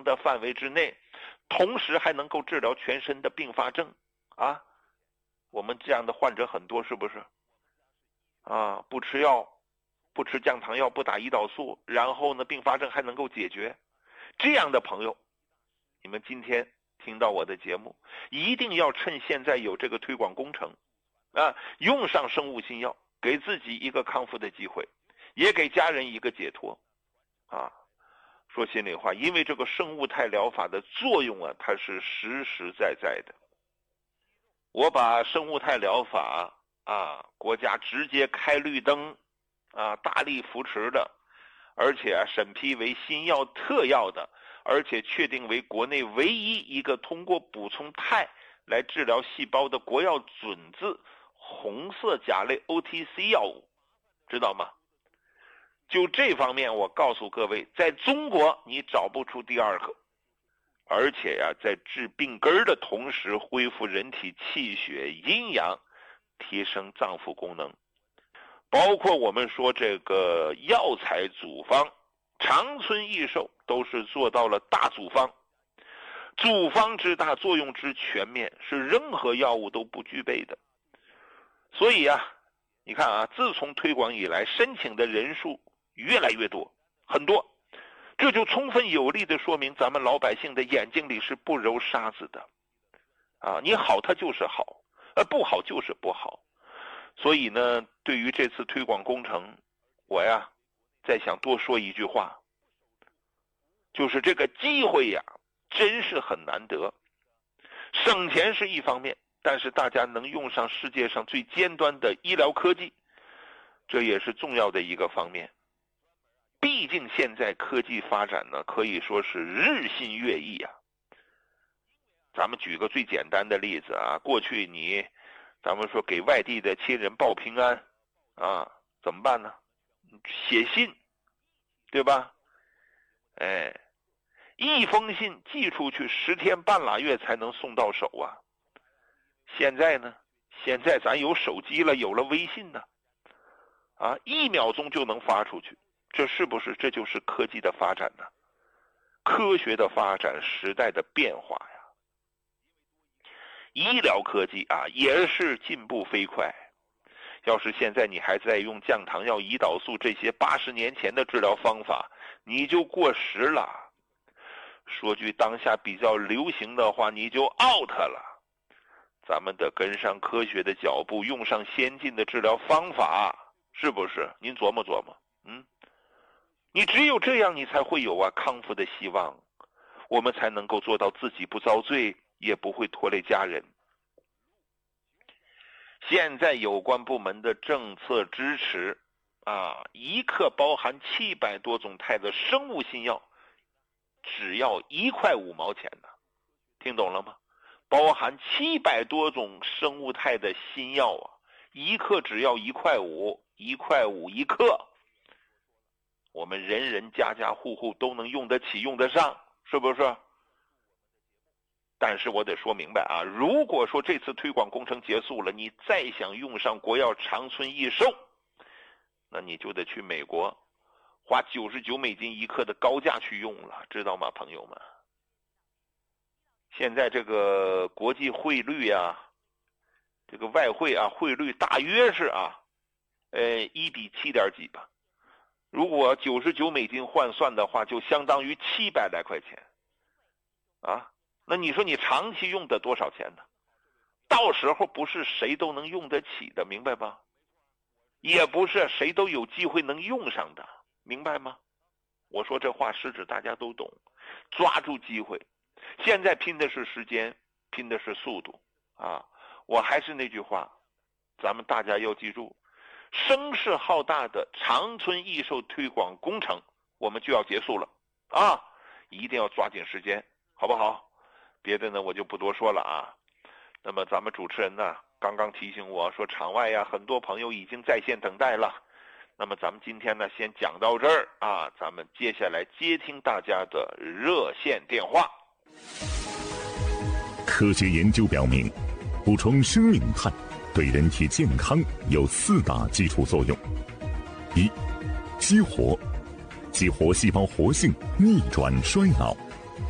常的范围之内，同时还能够治疗全身的并发症啊。我们这样的患者很多，是不是啊？不吃药，不吃降糖药，不打胰岛素，然后呢并发症还能够解决。这样的朋友，你们今天听到我的节目，一定要趁现在有这个推广工程啊，用上生物新药，给自己一个康复的机会，也给家人一个解脱啊。说心里话，因为这个生物态疗法的作用啊，它是实实在在的。我把生物态疗法啊，国家直接开绿灯啊，大力扶持的，而且审批为新药特药的，而且确定为国内唯一一个通过补充肽来治疗细胞的国药准字红色甲类 OTC 药物，知道吗？就这方面，我告诉各位，在中国你找不出第二个。而且呀，在治病根的同时，恢复人体气血阴阳，提升脏腑功能。包括我们说这个药材组方，长春益寿都是做到了大组方。组方之大，作用之全面，是任何药物都不具备的。所以啊，你看啊，自从推广以来，申请的人数越来越多，很多。这就充分有力的说明咱们老百姓的眼睛里是不揉沙子的啊，你好它就是好，不好就是不好。所以呢，对于这次推广工程，我呀再想多说一句话，就是这个机会呀真是很难得。省钱是一方面，但是大家能用上世界上最尖端的医疗科技，这也是重要的一个方面。毕竟现在科技发展呢，可以说是日新月异啊。咱们举个最简单的例子啊，过去咱们说给外地的亲人报平安啊，怎么办呢？写信，对吧？哎，一封信寄出去10天半拉月才能送到手啊。现在呢，现在咱有手机了，有了微信呢，啊，1秒钟就能发出去。这是不是这就是科技的发展呢？科学的发展，时代的变化呀。医疗科技啊也是进步飞快。要是现在你还在用降糖药、胰岛素这些80年前的治疗方法，你就过时了。说句当下比较流行的话，你就 out 了。咱们得跟上科学的脚步，用上先进的治疗方法，是不是？您琢磨琢磨，你只有这样，你才会有康复的希望，我们才能够做到自己不遭罪，也不会拖累家人。现在有关部门的政策支持啊，1克包含700多种肽的生物新药，只要1块5毛钱呢，听懂了吗？包含700多种生物肽的新药啊，1克只要1块5，1块5一克。我们人人家家户户都能用得起用得上，是不是？但是我得说明白啊，如果说这次推广工程结束了，你再想用上国药长春益寿，那你就得去美国花99美金1克的高价去用了，知道吗，朋友们？现在这个国际汇率啊，这个外汇啊，汇率大约是1比7点几吧。如果99美金换算的话，就相当于700来块钱啊。那你说你长期用得多少钱呢？到时候不是谁都能用得起的，明白吗？也不是谁都有机会能用上的，明白吗？我说这话实指大家都懂，抓住机会。现在拼的是时间，拼的是速度啊！我还是那句话，咱们大家要记住，声势浩大的长春益寿推广工程我们就要结束了啊，一定要抓紧时间，好不好？别的呢我就不多说了啊。那么咱们主持人呢刚刚提醒我说，场外呀很多朋友已经在线等待了。那么咱们今天呢先讲到这儿啊，咱们接下来接听大家的热线电话。 科学研究表明，补充生命肽对人体健康有4大基础作用：一、激活细胞活性，逆转衰老；